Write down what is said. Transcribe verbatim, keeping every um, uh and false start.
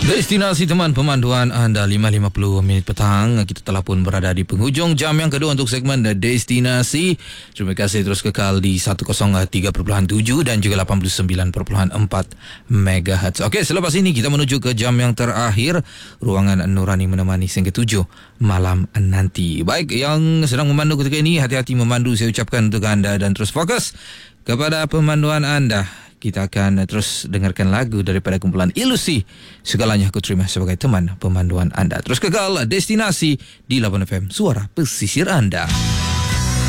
Destinasi teman pemanduan anda lima lima puluh minit petang. Kita telah pun berada di penghujung jam yang kedua untuk segmen Destinasi. Terima kasih terus kekal di seratus tiga perpuluhan tujuh dan juga lapan puluh sembilan perpuluhan empat megahertz. Okey, selepas ini kita menuju ke jam yang terakhir. Ruangan Nurani menemani sehingga tujuh malam nanti. Baik, yang sedang memandu ketika ini, hati-hati memandu saya ucapkan untuk anda dan terus fokus kepada pemanduan anda. Kita akan terus dengarkan lagu daripada kumpulan Ilusi. Segalanya aku terima sebagai teman pemanduan anda. Terus kekal Destinasi di Labuan F M, suara pesisir anda.